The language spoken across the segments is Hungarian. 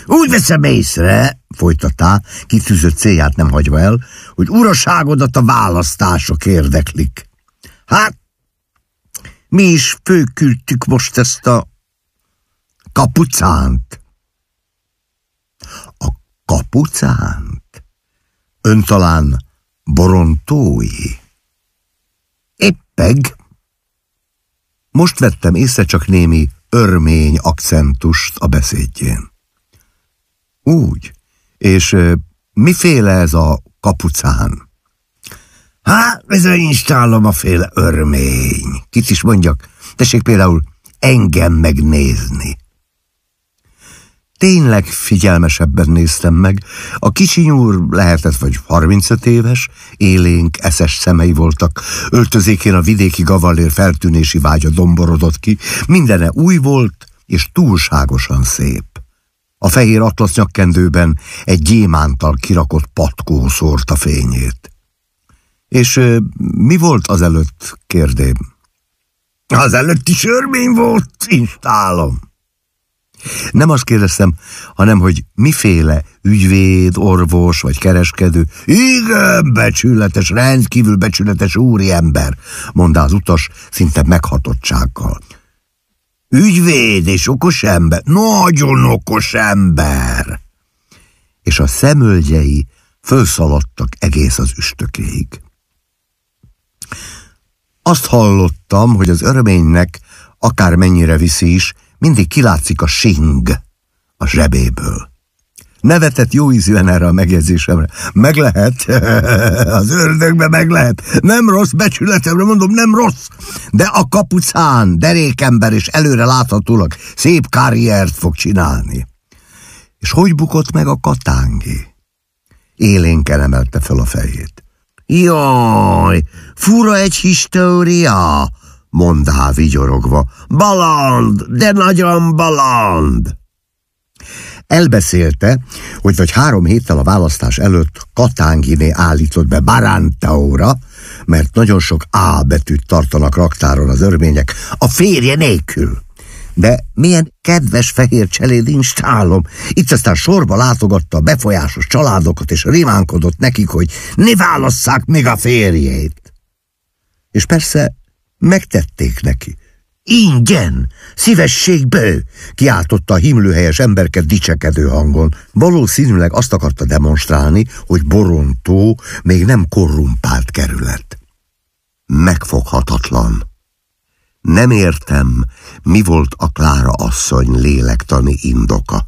Úgy veszem észre, folytatta, kitűzött célját nem hagyva el, hogy uraságodat a választások érdeklik. Hát, mi is fölküldtük most ezt a kapucánt. A kapucánt? Ön talán Borontói? Éppeg. Most vettem észre csak némi örmény akkentust a beszédjén. Úgy, és miféle ez a kapucán? Hát, bizony installom a féle örmény. Kit is mondjak, tessék például engem megnézni. Tényleg figyelmesebben néztem meg. A kicsi nyúr lehetett vagy 35 éves, élénk, eszes szemei voltak, öltözékén a vidéki gavallér feltűnési vágya domborodott ki, mindene új volt és túlságosan szép. A fehér atlasz nyakkendőben egy gyémántal kirakott patkó szórta fényét. És mi volt azelőtt, kérdém? Azelőtt is örmény volt, installom. Nem azt kérdeztem, hanem hogy miféle ügyvéd, orvos vagy kereskedő. Igen, becsületes, rendkívül becsületes úriember, mondta az utas szinte meghatottsággal. Ügyvéd és okos ember, nagyon okos ember. És a szemöldjei fölszaladtak egész az üstökéig. Azt hallottam, hogy az örménynek, akármennyire viszi is, mindig kilátszik a sing a zsebéből. Nevetett jóízűen erre a megjegyzésemre. Meg lehet, az ördögbe meg lehet. Nem rossz, becsületemre mondom, nem rossz. De a kapucán derékember és előre láthatólag szép karriert fog csinálni. És hogy bukott meg a katángi? Élénken emelte fel a fejét. Jaj, fura egy história, mondá vigyorogva. Baland, de nagyon baland. Elbeszélte, hogy vagy 3 héttel a választás előtt Katánginé állított be Barantaóra, mert nagyon sok A betűt tartanak raktáron az örmények, a férje nélkül. De milyen kedves fehér cseléd installom. Itt aztán sorba látogatta a befolyásos családokat, és rimánkodott nekik, hogy ne válasszák még a férjét. És persze megtették neki. Ingyen, szívességből, kiáltotta a himlőhelyes emberke dicsekedő hangon. Valószínűleg azt akarta demonstrálni, hogy Borontó még nem korrumpált kerület. Megfoghatatlan. Nem értem, mi volt a Klára asszony lélektani indoka.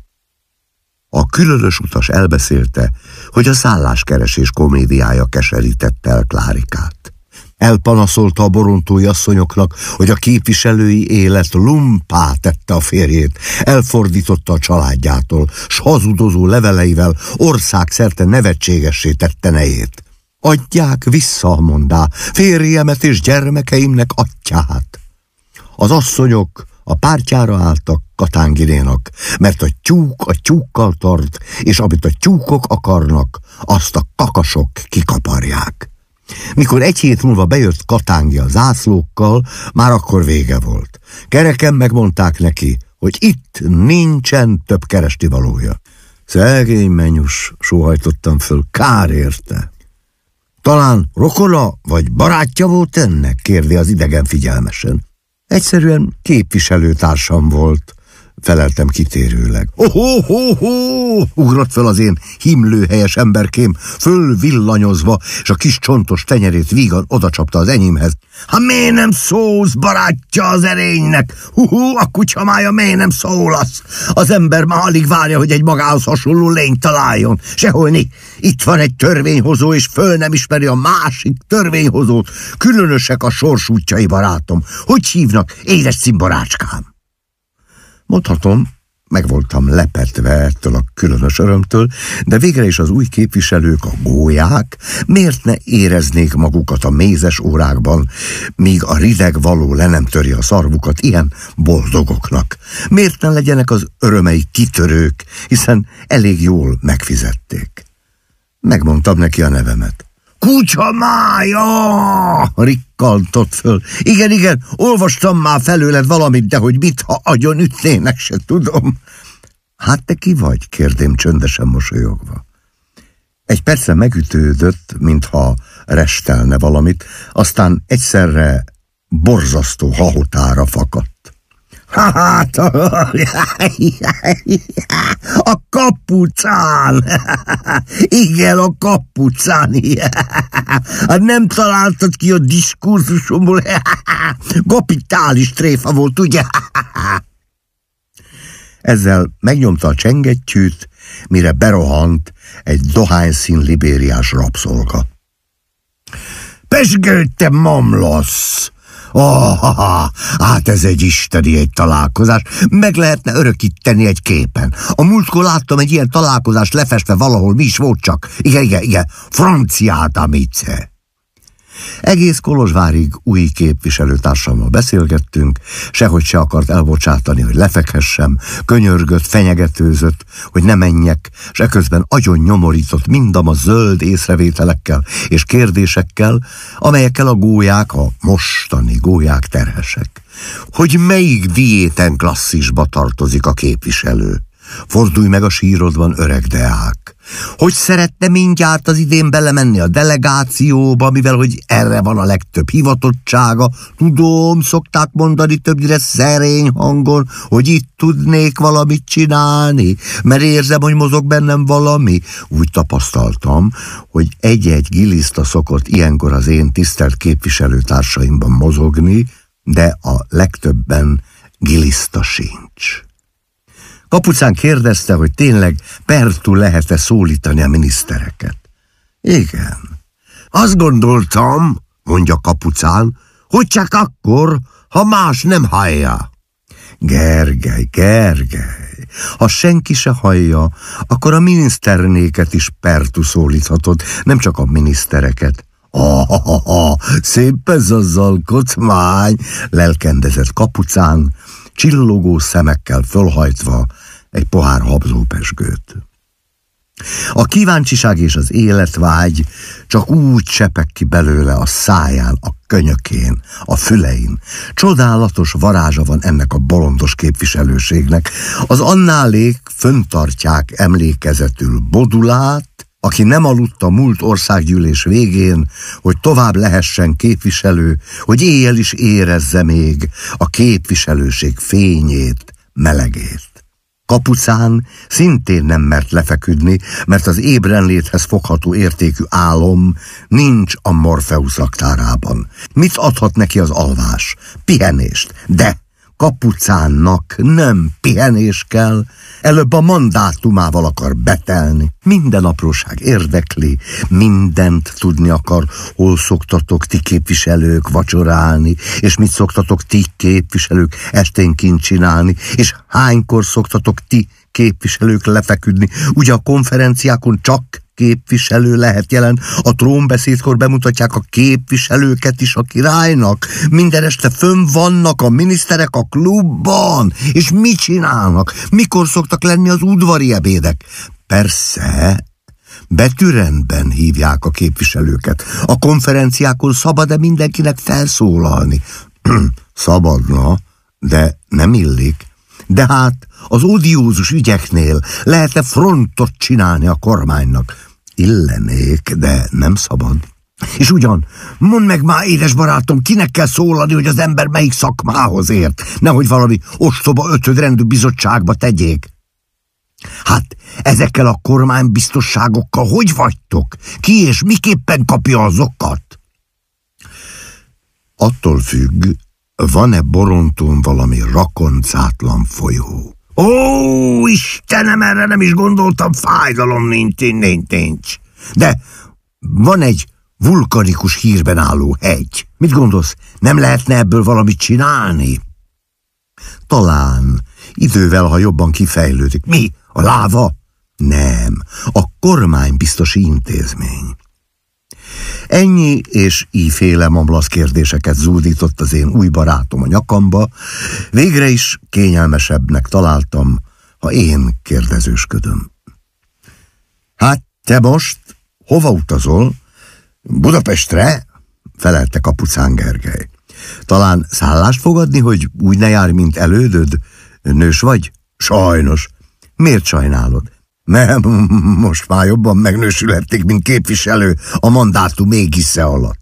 A különös utas elbeszélte, hogy a szálláskeresés komédiája keserítette el Klárikát. Elpanaszolta a borontói asszonyoknak, hogy a képviselői élet lumpá tette a férjét, elfordította a családjától, s hazudozó leveleivel országszerte nevetségessé tette nejét. Adják vissza, mondá, férjemet és gyermekeimnek atyát. Az asszonyok a pártjára álltak Katánginénak, mert a tyúk a tyúkkal tart, és amit a tyúkok akarnak, azt a kakasok kikaparják. Mikor 1 hét múlva bejött Katángi a zászlókkal, már akkor vége volt. Kereken megmondták neki, hogy itt nincsen több kerestivalója. Szegény menyus, sóhajtottam föl, kár érte. Talán rokona vagy barátja volt ennek? Kérdi az idegen figyelmesen. Egyszerűen képviselőtársam volt, feleltem kitérőleg. Ugrott fel az én himlőhelyes emberkém, fölvillanyozva, és a kis csontos tenyerét vígan odacsapta az enyémhez. Ha miért nem szólsz, barátja az erénynek? A kutyamája miért nem szólasz? Az ember már alig várja, hogy egy magához hasonló lényt találjon. Seholni, itt van egy törvényhozó, és föl nem ismeri a másik törvényhozót. Különösek a sorsútjai, barátom. Hogy hívnak, édes cimborácskám? Mondhatom, meg voltam lepetve ettől a különös örömtől, de végre is az új képviselők, a gólyák, miért ne éreznék magukat a mézes órákban, míg a rideg való le nem töri a szarvukat ilyen boldogoknak? Miért ne legyenek az örömei kitörők, hiszen elég jól megfizették? Megmondtam neki a nevemet. Kutyamája! Rikkantott föl. Igen, olvastam már felőled valamit, de hogy mit, ha agyon ütnének, se tudom. Hát te ki vagy? Kérdém csöndesen mosolyogva. Egy percre megütődött, mintha restelne valamit, aztán egyszerre borzasztó hahotára fakadt. Hát, a kapucán! Igen, a kapucán! Hát nem találtad ki a diskurzusomból? Kapitális tréfa volt, ugye? Ezzel megnyomta a csengettyűt, mire berohant egy dohányszín libériás rabszolga. Pesgő, te mamlasz! Hát ez egy isteni egy találkozás, meg lehetne örökíteni egy képen. A múltkor láttam egy ilyen találkozást lefestve valahol, mi is volt csak. Igen, franciát amice. Egész Kolozsvárig új képviselőtársammal beszélgettünk, sehogy se akart elbocsátani, hogy lefekhessem, könyörgött, fenyegetőzött, hogy ne menjek, s eközben agyon nyomorított mindam a zöld észrevételekkel és kérdésekkel, amelyekkel a gólyák, a mostani gólyák terhesek. Hogy melyik diéten klasszisba tartozik a képviselő? Fordulj meg a sírodban, öreg deák. Hogy szeretne mindjárt az idén belemenni a delegációba, mivel hogy erre van a legtöbb hivatottsága. Tudom, szokták mondani többnyire szerény hangon, hogy itt tudnék valamit csinálni, mert érzem, hogy mozog bennem valami. Úgy tapasztaltam, hogy egy-egy giliszta szokott ilyenkor az én tisztelt képviselőtársaimban mozogni, de a legtöbben giliszta sincs. Kapucán kérdezte, hogy tényleg pertú lehet-e szólítani a minisztereket. Igen. Azt gondoltam, mondja Kapucán, hogy csak akkor, ha más nem hallja. Gergely, ha senki se hallja, akkor a miniszternéket is pertú szólíthatod, nem csak a minisztereket. Szép ez az alkotmány, lelkendezett Kapucán, csillogó szemekkel fölhajtva egy pohár habzópezsgőt. A kíváncsiság és az életvágy csak úgy csepeg ki belőle a száján, a könyökén, a fülein. Csodálatos varázsa van ennek a bolondos képviselőségnek. Az annálék föntartják emlékezetül Bodulát, aki nem aludt a múlt országgyűlés végén, hogy tovább lehessen képviselő, hogy éjjel is érezze még a képviselőség fényét, melegét. Kapucán szintén nem mert lefeküdni, mert az ébrenléthez fogható értékű álom nincs a Morpheus raktárában. Mit adhat neki az alvás? Pihenést. De Kapucánnak nem pihenés kell, előbb a mandátumával akar betelni. Minden apróság érdekli, mindent tudni akar, hol szoktatok ti képviselők vacsorálni, és mit szoktatok ti képviselők esténként csinálni, és hánykor szoktatok ti képviselők lefeküdni. Ugye a konferenciákon csak képviselő lehet jelen, a trónbeszédkor bemutatják a képviselőket is a királynak, minden este fönn vannak a miniszterek a klubban, és mit csinálnak? Mikor szoktak lenni az udvari ebédek? Persze, betűrendben hívják a képviselőket. A konferenciákon szabad-e mindenkinek felszólalni? Szabadna, de nem illik. De hát az odiózus ügyeknél lehet-e frontot csinálni a kormánynak? Illenék, de nem szabad. És ugyan, mondd meg már, édes barátom, kinek kell szólani, hogy az ember melyik szakmához ért, nehogy valami ostoba ötödrendű bizottságba tegyék. Hát ezekkel a kormánybiztosságokkal hogy vagytok? Ki és miképpen kapja azokat? Attól függ, van-e Borontón valami rakoncátlan folyó? Ó, Istenem, erre nem is gondoltam, fájdalom nincs. De van egy vulkanikus hírben álló hegy. Mit gondolsz, nem lehetne ebből valamit csinálni? Talán, idővel, ha jobban kifejlődik. Mi? A láva? Nem, a kormánybiztosi intézmény. Ennyi és íjféle mamlasz kérdéseket zúdított az én új barátom a nyakamba, végre is kényelmesebbnek találtam, ha én kérdezősködöm. Hát te most hova utazol? Budapestre? Felelte Kapucán Gergely. Talán szállást fogadni, hogy úgy ne járj, mint elődöd? Nős vagy? Sajnos. Miért sajnálod? Nem, most már jobban megnősülhették, mint képviselő a mandátum égisze alatt.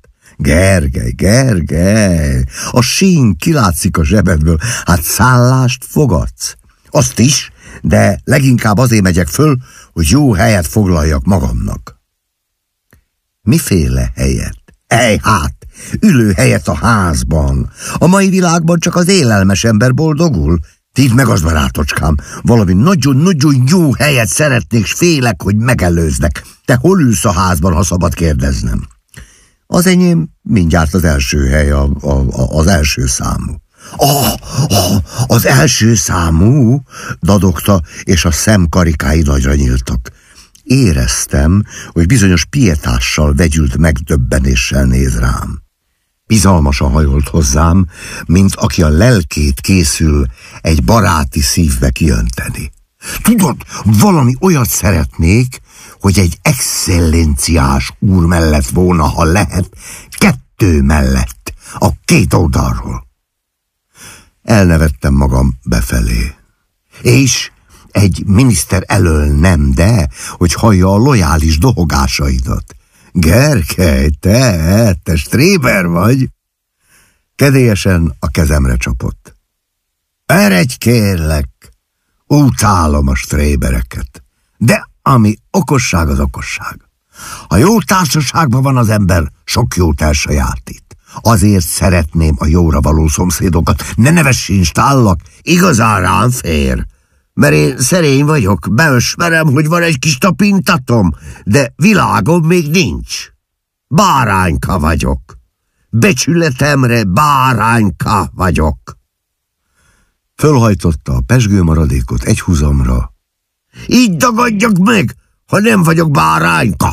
Gergely, a sín kilátszik a zsebedből, hát szállást fogadsz? Azt is, de leginkább azért megyek föl, hogy jó helyet foglaljak magamnak. Miféle helyet? Ülő helyet a házban. A mai világban csak az élelmes ember boldogul. Tidd meg az, barátocskám, valami nagyon-nagyon jó helyet szeretnék, s félek, hogy megelőznek. Te hol ülsz a házban, ha szabad kérdeznem? Az enyém mindjárt az első hely, az első számú. Az első számú, dadogta, és a szemkarikái nagyra nyíltak. Éreztem, hogy bizonyos pietással vegyült megdöbbenéssel néz rám. Bizalmasan hajolt hozzám, mint aki a lelkét készül egy baráti szívbe kiönteni. Tudod, valami olyat szeretnék, hogy egy excellenciás úr mellett volna, ha lehet, 2 mellett, a 2 oldalról. Elnevettem magam befelé. És egy miniszter elől nem, de hogy hallja a lojális dohogásaidat. Gergely, te stréber vagy? Kedélyesen a kezemre csapott. Eredj, kérlek, utálom a strébereket, de ami okosság az okosság. Ha jó társaságban van az ember, sok jót elsajátít. Azért szeretném a jóra való szomszédokat, ne nevessénk stállak, igazán rám fér. Mert én szerény vagyok, beösmerem, hogy van egy kis tapintatom, de világom még nincs. Bárányka vagyok. Becsületemre bárányka vagyok. Fölhajtotta a pezsgő maradékot egy húzamra. Így dagadjak meg, ha nem vagyok bárányka.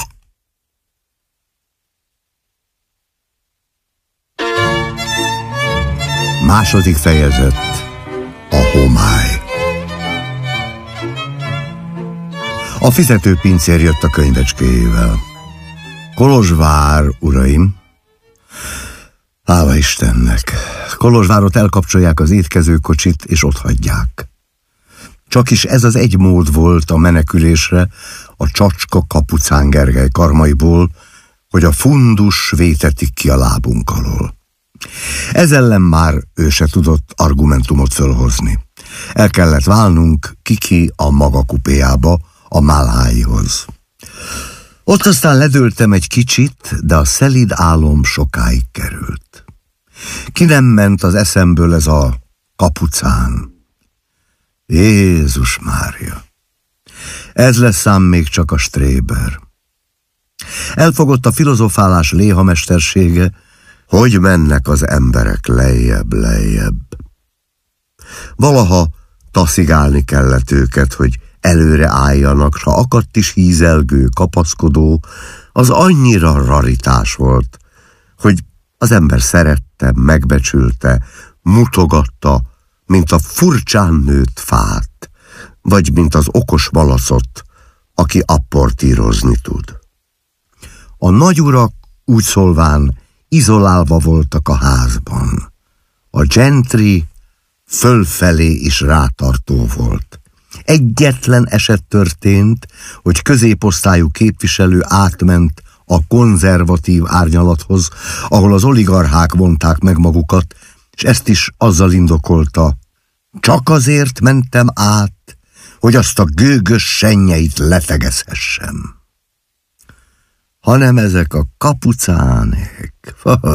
Második fejezet. A homály. A fizetőpincér jött a könyvecskéjével. Kolozsvár, uraim. Hála Istennek. Kolozsvárot elkapcsolják az étkezőkocsit, és otthagyják. Csakis ez az egy mód volt a menekülésre a Csacska Kapucán Gergely karmaiból, hogy a fundus vétetik ki a lábunk alól. Ez ellen már ő se tudott argumentumot fölhozni. El kellett válnunk Kiki a maga kupéjába, a Málháihoz. Ott aztán ledőltem egy kicsit, de a szelíd álom sokáig került. Ki nem ment az eszemből ez a Kapucán. Jézus Mária! Ez lesz ám még csak a stréber. Elfogott a filozofálás léhamestersége, hogy mennek az emberek lejjebb. Valaha taszigálni kellett őket, hogy előre álljanak, s ha akadt is hízelgő, kapaszkodó, az annyira raritás volt, hogy az ember szerette, megbecsülte, mutogatta, mint a furcsán nőtt fát, vagy mint az okos malacot, aki apportírozni tud. A nagyurak úgy szólván izolálva voltak a házban. A gentry fölfelé is rátartó volt. Egyetlen eset történt, hogy középosztályú képviselő átment a konzervatív árnyalathoz, ahol az oligarchák vonták meg magukat, és ezt is azzal indokolta. Csak azért mentem át, hogy azt a gőgös sennyeit letegezhessem. Hanem ezek a kapucánék.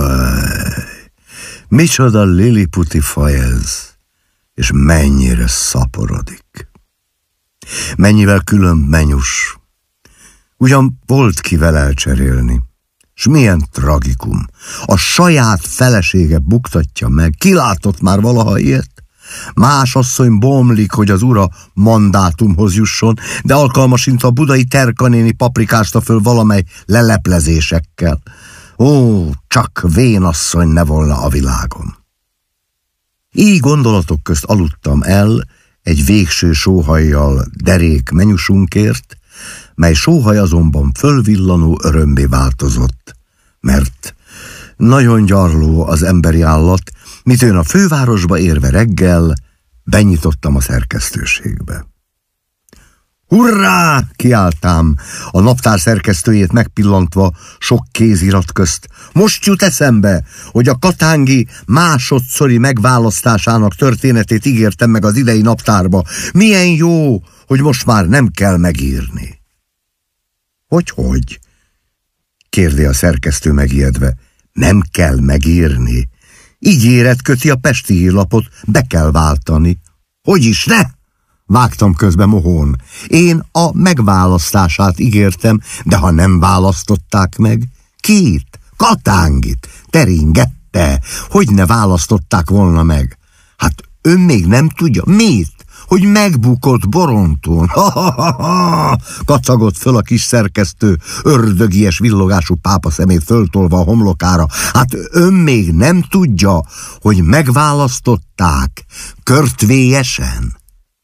Micsoda liliputi faj ez, és mennyire szaporodik. Mennyivel különb menyus. Ugyan volt kivel elcserélni. S milyen tragikum. A saját felesége buktatja meg. Ki látott már valaha ilyet? Más asszony bomlik, hogy az ura mandátumhoz jusson, de alkalmasint a budai Terkanéni paprikázta föl valamely leleplezésekkel. Ó, csak vénasszony ne volna a világon. Így gondolatok közt aludtam el egy végső sóhajjal derék menyusunkért, mely sóhaj azonban fölvillanó örömbé változott, mert nagyon gyarló az emberi állat, mitőn a fővárosba érve reggel benyitottam a szerkesztőségbe. Hurrá! Kiáltám, a naptár szerkesztőjét megpillantva sok kézirat közt. Most jut eszembe, hogy a katángi másodszori megválasztásának történetét ígértem meg az idei naptárba. Milyen jó, hogy most már nem kell megírni. Hogy? Kérdi a szerkesztő megijedve. Nem kell megírni. Ígéret köti a Pesti Hírlapot, be kell váltani. Hogy is ne? Vágtam közbe mohón. Én a megválasztását ígértem, de ha nem választották meg, kit? Katángit, teringette, hogy ne választották volna meg. Hát ön még nem tudja, mit? Hogy megbukott Borontón. Kacagott föl a kis szerkesztő, ördögies villogású pápa szemét föltolva a homlokára. Hát ön még nem tudja, hogy megválasztották körtvélyesen?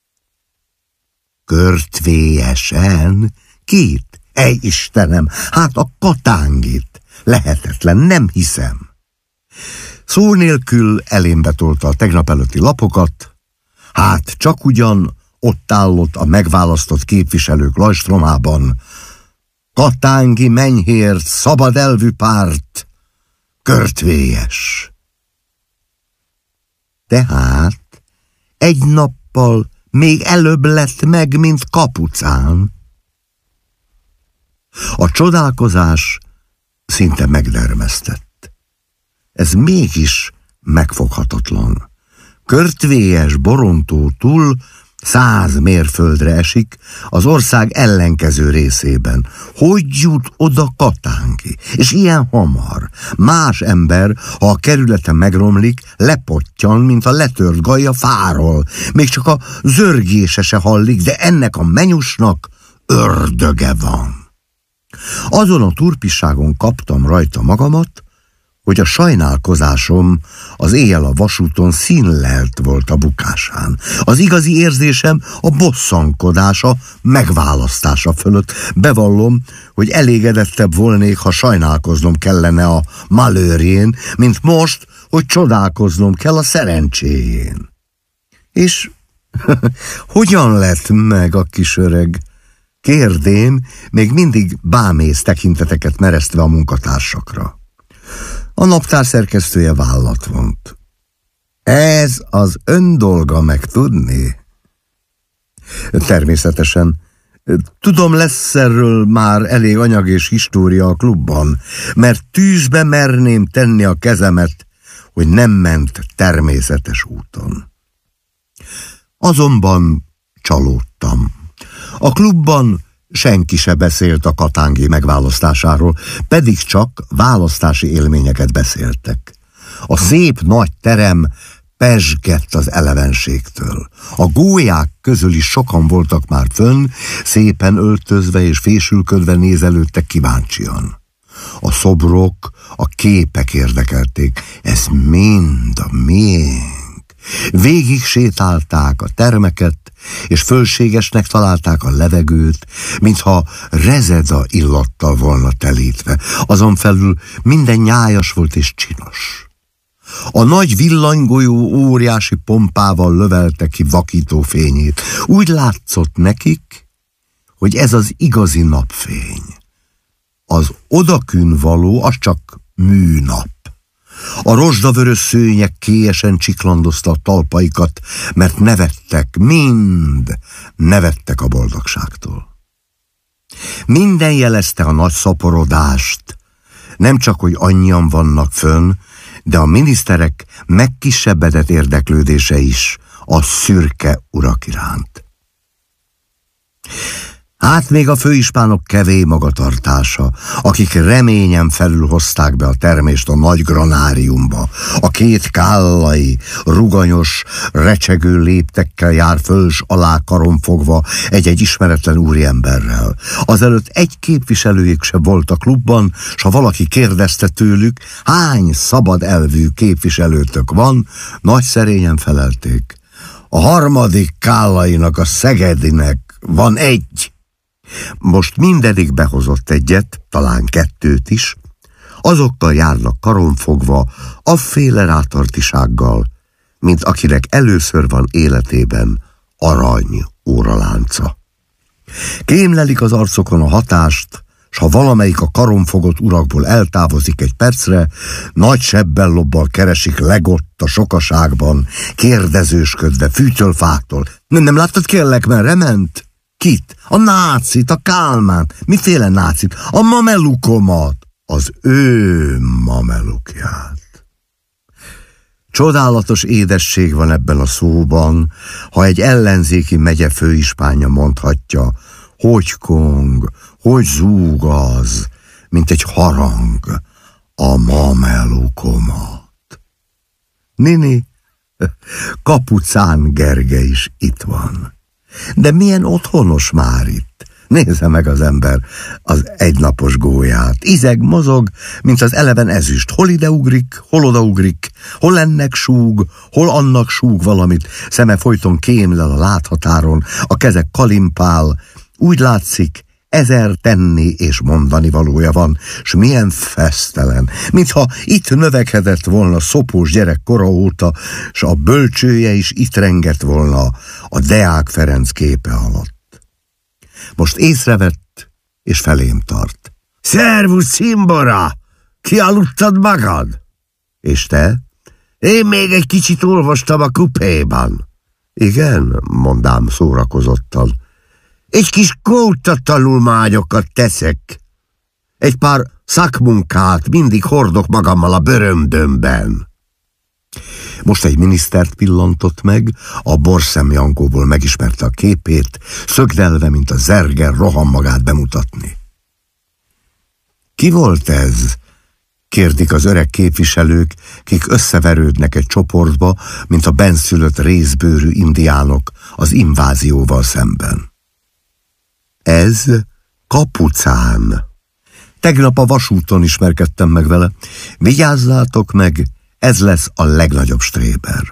Körtvélyesen? Kit? Ej Istenem, hát a Katángit. Lehetetlen, nem hiszem. Szó nélkül elémbe tolta a tegnap előtti lapokat. Hát csak ugyan ott állott a megválasztott képviselők lajstromában. Katángi Menyhért szabad elvű párt, körtvélyes. Tehát egy nappal még előbb lett meg, mint Kapucán. A csodálkozás szinte megdermesztett. Ez mégis megfoghatatlan. Körtvélyes Borontó-túl 100 mérföldre esik az ország ellenkező részében. Hogy jut oda Katángi? És ilyen hamar. Más ember, ha a kerülete megromlik, lepottyan, mint a letört gaj a fáról. Még csak a zörgése se hallik, de ennek a menyusnak ördöge van. Azon a turpisságon kaptam rajta magamat, hogy a sajnálkozásom az éjjel a vasúton színlelt volt a bukásán. Az igazi érzésem a bosszankodása, megválasztása fölött. Bevallom, hogy elégedettebb volnék, ha sajnálkoznom kellene a malőrjén, mint most, hogy csodálkoznom kell a szerencséjén. És hogyan lett meg a kis öreg? Kérdém, még mindig bámész tekinteteket meresztve a munkatársakra. A naptár szerkesztője vállat vont. Ez az ön dolga megtudni? Természetesen. Tudom, lesz erről már elég anyag és história a klubban, mert tűzbe merném tenni a kezemet, hogy nem ment természetes úton. Azonban csalódtam. A klubban senki se beszélt a katángi megválasztásáról, pedig csak választási élményeket beszéltek. A szép nagy terem pezsgett az elevenségtől. A gólyák közül is sokan voltak már fönn, szépen öltözve és fésülködve nézelődtek kíváncsian. A szobrok, a képek érdekelték, ez mind a miénk. Végig sétálták a termeket, és fölségesnek találták a levegőt, mintha rezeda illattal volna telítve. Azon felül minden nyájas volt és csinos. A nagy villanygolyó óriási pompával lövelte ki vakító fényét. Úgy látszott nekik, hogy ez az igazi napfény. Az odakün való, az csak műnap. A rozsdavörös szőnyek kélyesen csiklandozta a talpaikat, mert nevettek, mind nevettek a boldogságtól. Minden jelezte a nagy szaporodást, nem csak, hogy annyian vannak fönn, de a miniszterek megkisebbedett érdeklődése is a szürke urak iránt. Hát még a főispánok kevély magatartása, akik reményen felül hozták be a termést a nagy granáriumba. A két kállai, ruganyos, recsegő léptekkel jár föl s alá karonfogva egy-egy ismeretlen úriemberrel. Azelőtt egy képviselőjük se volt a klubban, s ha valaki kérdezte tőlük, hány szabad elvű képviselőtök van, nagy szerényen felelték. A harmadik kállainak, a Szegedinek van egy. Most mindedig behozott egyet, talán kettőt is, azokkal járnak karonfogva, afféle rátartisággal, mint akinek először van életében arany óralánca. Kémlelik az arcokon a hatást, s ha valamelyik a karon fogott urakból eltávozik egy percre, nagy sebbellobbal keresik legott a sokaságban, kérdezősködve, fűtölfáktól. Nem láttad, kérlek, merre ment? Kit? A nácit, a Kálmán. Miféle nácit? A mamelukomat. Az ő mamelukját. Csodálatos édesség van ebben a szóban, ha egy ellenzéki megye főispánja mondhatja, hogy kong, hogy zúg az, mint egy harang, a mamelukomat. Nini, Kapucán Gergely is itt van. De milyen otthonos már itt. Nézze meg az ember az egynapos gólyát. Izeg, mozog, mint az eleven ezüst. Hol ide ugrik, hol oda ugrik, hol ennek súg, hol annak súg valamit. Szeme folyton kémlel a láthatáron, a keze kalimpál. Úgy látszik, 1000 tenni és mondani valója van, s milyen fesztelen, mintha itt növekedett volna szopós gyerek kora óta, s a bölcsője is itt rengett volna a Deák Ferenc képe alatt. Most észrevett, és felém tart. Szervusz, cimbora! Kialudtad magad? És te? Én még egy kicsit olvastam a kupéban. Igen, mondám szórakozottan. Egy kis kódtatanulmányokat teszek. Egy pár szakmunkát mindig hordok magammal a bőrömdömben. Most egy minisztert pillantott meg, a borszemjankóból megismerte a képét, szögdelve, mint a zerger, rohan magát bemutatni. Ki volt ez? Kérdik az öreg képviselők, kik összeverődnek egy csoportba, mint a benszülött rézbőrű indiánok az invázióval szemben. Ez Kapucán. Tegnap a vasúton ismerkedtem meg vele. Vigyázzátok meg, ez lesz a legnagyobb stréber.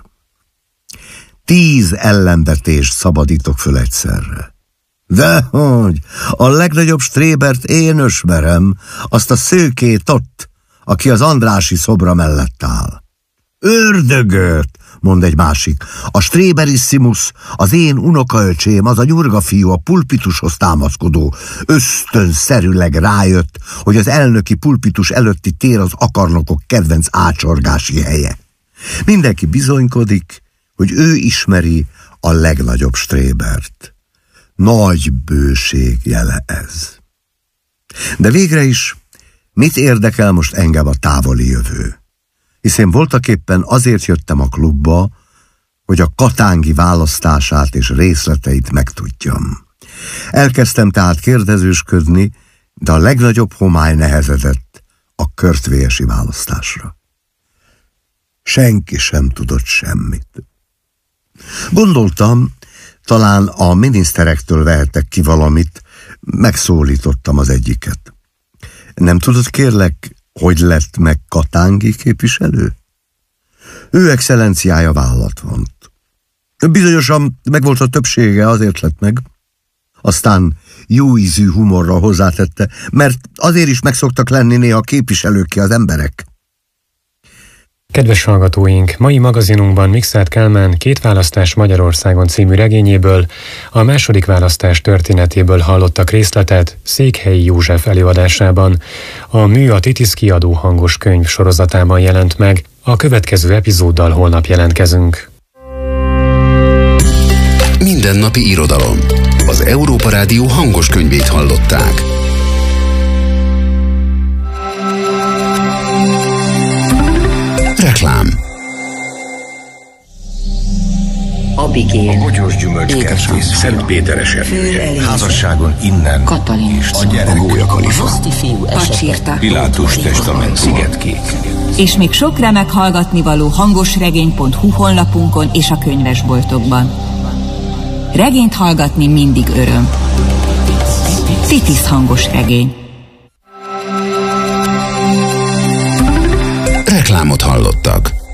10 ellenvetést szabadítok föl egyszerre. Dehogy, a legnagyobb strébert én ösmerem, azt a szőkét ott, aki az Andrássy szobra mellett áll. Ördögöt, mond egy másik. A Stréberissimus, az én unokaöcsém, az a nyurga fiú, a pulpitushoz támaszkodó, ösztönszerűleg rájött, hogy az elnöki pulpitus előtti tér az akarnokok kedvenc ácsorgási helye. Mindenki bizonykodik, hogy ő ismeri a legnagyobb strébert. Nagy bőség jele ez. De végre is, mit érdekel most engem a távoli jövő? Hiszen voltaképpen azért jöttem a klubba, hogy a katángi választását és részleteit megtudjam. Elkezdtem tehát kérdezősködni, de a legnagyobb homály nehezedett a körtvélyesi választásra. Senki sem tudott semmit. Gondoltam, talán a miniszterektől vehetek ki valamit, megszólítottam az egyiket. Nem tudod, kérlek, hogy lett meg katángi képviselő? Ő excellenciája vállat vont. Bizonyosan megvolt a többsége, azért lett meg. Aztán jó ízű humorral hozzátette, mert azért is meg szoktak lenni néha képviselők ki az emberek. Kedves hallgatóink, mai magazinunkban Mikszáth Kálmán 2 választás Magyarországon című regényéből, a második választás történetéből hallottak részletet Székhelyi József előadásában. A Mű a Titisz kiadó hangos könyv sorozatában jelent meg, a következő epizóddal holnap jelentkezünk. Mindennapi irodalom. Az Európa Rádió hangos könyvét hallották. Reklám. Abigail, a bogyós gyümölcskertész, Szent Péteres erdője, házasságon innen, Katalin, a gyerek, a Pacsirta, Pilátus testament, Szigetkék. És még sok remek hallgatnivaló hangosregény.hu honlapunkon és a könyvesboltokban. Regényt hallgatni mindig öröm. Titisz hangos regény. Reklámot hallottak.